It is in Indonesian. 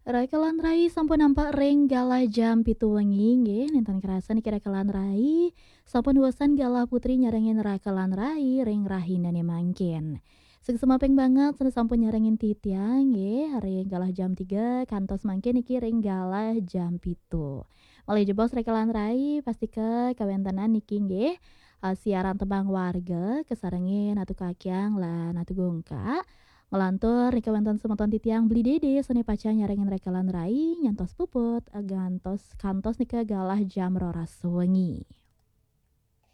Rakelan rai sampun nampak ring galah jam 7 wengi nggih ninten kerasan iki rakelan rai sampun wesan galah putri nyarengin rakelan rai ring rahinane mangkin. Sing semapeng banget sampun nyarengin titiang nggih ring galah jam 3 kantos mangkin iki ring galah jam 7. Mulai jebos rakelan rai pasti ke kawentenan niki nggih. Siaran tembang warga kesarengin atu kakyang lan atu gongka. Ngelantur nika wonten semeton titiang beli dede seni paca nyarengin rekalan rai nyantos puput gantos kantos nika galah jam roras wengi.